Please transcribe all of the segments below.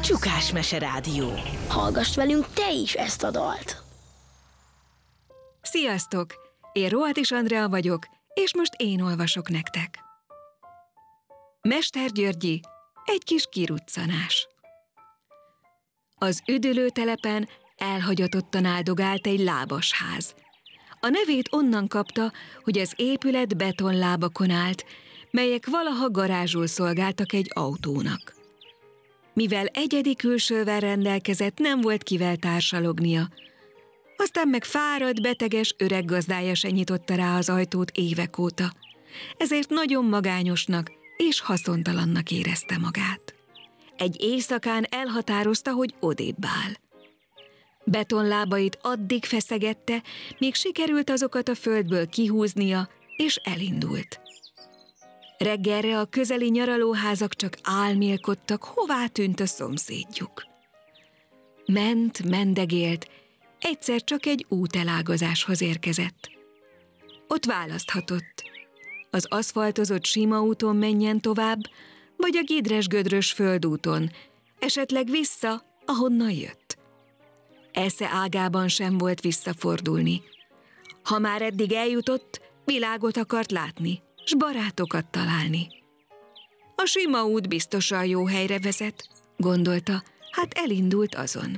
Csukás Mese Rádió. Hallgass velünk te is ezt a dalt! Sziasztok! Én Rohatis Andrea vagyok, és most én olvasok nektek. Mester Györgyi, egy kis kiruccanás. Az üdülőtelepen elhagyatottan áldogált egy lábasház. A nevét onnan kapta, hogy az épület betonlábakon állt, melyek valaha garázsul szolgáltak egy autónak. Mivel egyedi külsővel rendelkezett, nem volt kivel társalognia. Aztán meg fáradt, beteges öreg gazdája se nyitotta rá az ajtót évek óta. Ezért nagyon magányosnak és haszontalannak érezte magát. Egy éjszakán elhatározta, hogy odébb áll. Betonlábait addig feszegette, míg sikerült azokat a földből kihúznia, és elindult. Reggelre a közeli nyaralóházak csak álmélkodtak, hová tűnt a szomszédjuk. Mendegélt, egyszer csak egy útelágazáshoz érkezett. Ott választhatott. Az aszfaltozott sima úton menjen tovább, vagy a gidres-gödrös földúton, esetleg vissza, ahonnan jött. Esze ágában sem volt visszafordulni. Ha már eddig eljutott, világot akart látni, s barátokat találni. A sima út biztosan jó helyre vezet, gondolta, hát elindult azon.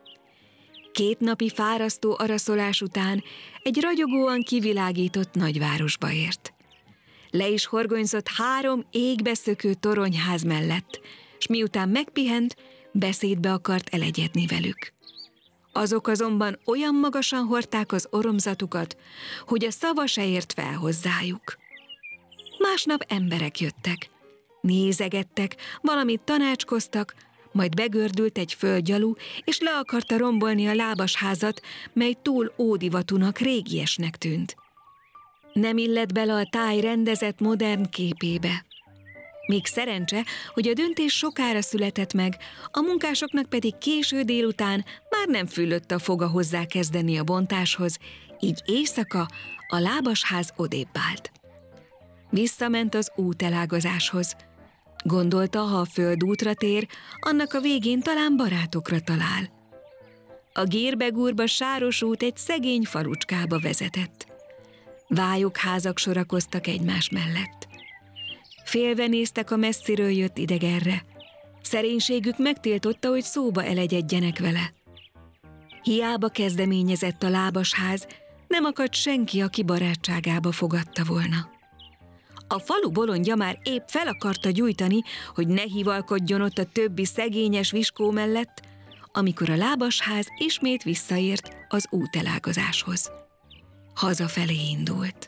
2 napi fárasztó araszolás után egy ragyogóan kivilágított nagyvárosba ért. Le is horgonyzott 3 égbeszökő toronyház mellett, s miután megpihent, beszédbe akart elegyedni velük. Azok azonban olyan magasan hordták az oromzatukat, hogy a szava se ért fel hozzájuk. Másnap emberek jöttek, nézegettek, valamit tanácskoztak, majd begördült egy földgyalu, és le akarta rombolni a lábasházat, mely túl ódivatúnak, régiesnek tűnt. Nem illett bele a táj rendezett modern képébe. Még szerencse, hogy a döntés sokára született meg, a munkásoknak pedig késő délután már nem fülött a foga hozzá kezdeni a bontáshoz, így éjszaka a lábasház odébb állt. Visszament az útelágazáshoz. Gondolta, ha a földútra tér, annak a végén talán barátokra talál. A gírbe-gúrba sáros út egy szegény falucskába vezetett. Vályok-házak sorakoztak egymás mellett. Félve néztek a messziről jött idegenre. Szerénységük megtiltotta, hogy szóba elegyedjenek vele. Hiába kezdeményezett a lábasház, nem akadt senki, aki barátságába fogadta volna. A falu bolondja már épp fel akarta gyújtani, hogy ne hivalkodjon ott a többi szegényes viskó mellett, amikor a lábasház ismét visszaért az útelágazáshoz. Hazafelé indult.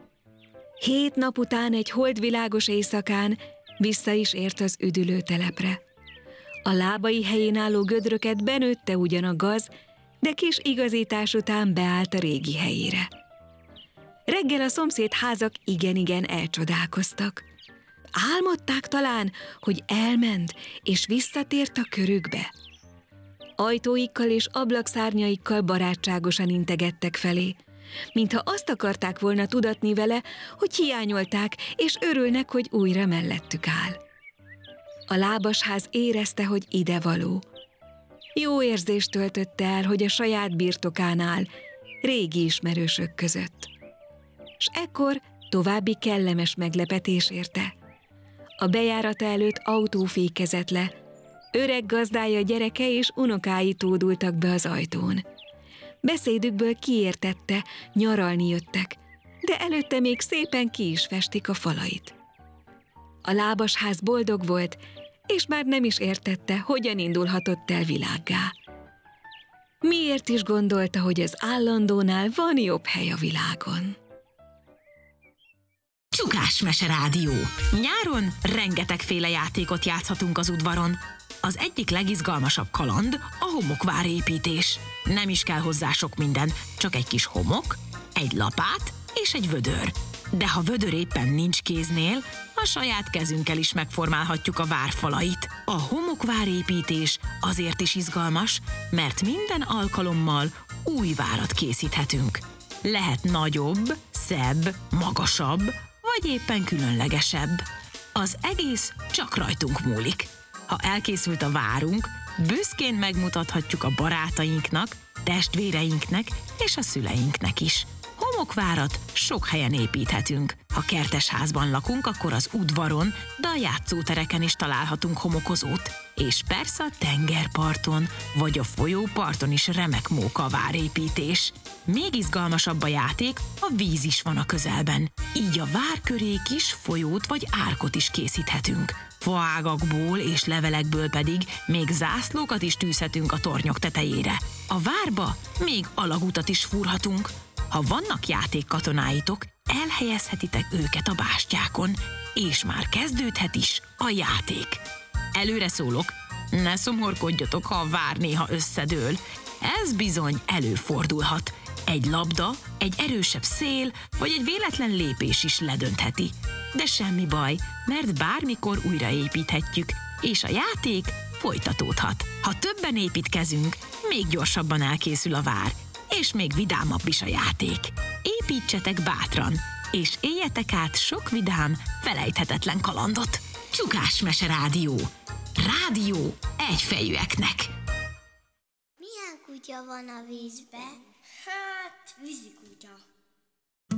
7 nap után egy holdvilágos éjszakán vissza is ért az üdülőtelepre. A lábai helyén álló gödröket benőtte ugyan a gaz, de kis igazítás után beállt a régi helyére. Reggel a szomszéd házak igen-igen elcsodálkoztak. Álmodták talán, hogy elment és visszatért a körükbe. Ajtóikkal és ablakszárnyaikkal barátságosan integettek felé, mintha azt akarták volna tudatni vele, hogy hiányolták, és örülnek, hogy újra mellettük áll. A lábasház érezte, hogy idevaló. Jó érzést töltötte el, hogy a saját birtokán áll, régi ismerősök között. S ekkor további kellemes meglepetés érte. A bejárata előtt autó fékezett le, öreg gazdája gyereke és unokái tódultak be az ajtón. Beszédükből kiértette, nyaralni jöttek, de előtte még szépen ki is festik a falait. A lábasház boldog volt, és már nem is értette, hogyan indulhatott el világgá. Miért is gondolta, hogy az állandónál van jobb hely a világon? Csukás Mese Rádió. Nyáron rengetegféle játékot játszhatunk az udvaron. Az egyik legizgalmasabb kaland a homokvárépítés. Nem is kell hozzá sok minden, csak egy kis homok, egy lapát és egy vödör. De ha vödör éppen nincs kéznél, a saját kezünkkel is megformálhatjuk a várfalait. A homokvárépítés azért is izgalmas, mert minden alkalommal új várat készíthetünk. Lehet nagyobb, szebb, magasabb, vagy éppen különlegesebb. Az egész csak rajtunk múlik. Ha elkészült a várunk, Büszkén megmutathatjuk a barátainknak, testvéreinknek és a szüleinknek is. Homokvárat sok helyen építhetünk. Ha kertesházban lakunk, akkor az udvaron, de a játszótereken is találhatunk homokozót. És persze a tengerparton, vagy a folyóparton is remek móka a várépítés. Még izgalmasabb a játék, ha víz is van a közelben. Így a vár köré kis folyót vagy árkot is készíthetünk. Faágakból és levelekből pedig még zászlókat is tűzhetünk a tornyok tetejére. A várba még alagutat is fúrhatunk. Ha vannak játékkatonáitok, elhelyezhetitek őket a bástyákon, és már kezdődhet is a játék. Előre szólok, ne szomorkodjatok, ha a vár néha összedől. Ez bizony előfordulhat. Egy labda, egy erősebb szél, vagy egy véletlen lépés is ledöntheti. De semmi baj, mert bármikor újraépíthetjük, és a játék folytatódhat. Ha többen építkezünk, még gyorsabban elkészül a vár, és még vidámabb is a játék. Építsetek bátran, és éljetek át sok vidám, felejthetetlen kalandot. Csukás Mese Rádió. Rádió egyfejűeknek. Milyen kutya van a vízben? Hát, vízikutya.